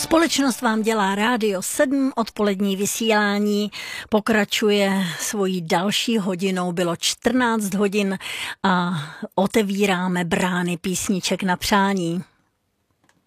Společnost vám dělá Rádio 7, odpolední vysílání pokračuje svojí další hodinou, bylo 14 hodin a otevíráme brány písniček na přání.